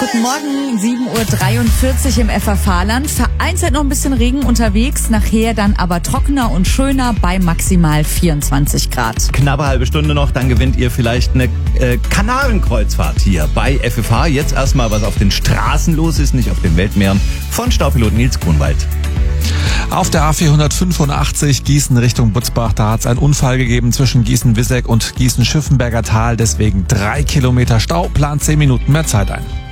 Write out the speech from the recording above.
Guten Morgen, 7:43 Uhr im FFH-Land. Vereinzelt noch ein bisschen Regen unterwegs, nachher dann aber trockener und schöner bei maximal 24 Grad. Knappe halbe Stunde noch, dann gewinnt ihr vielleicht eine Kanarenkreuzfahrt hier bei FFH. Jetzt erstmal, was auf den Straßen los ist, nicht auf den Weltmeeren, von Staupilot Nils Grunwald. Auf der A485 Gießen Richtung Butzbach, da hat es einen Unfall gegeben zwischen Gießen-Wisseck und Gießen-Schiffenberger Tal. Deswegen 3 Kilometer Stau, plant 10 Minuten mehr Zeit ein.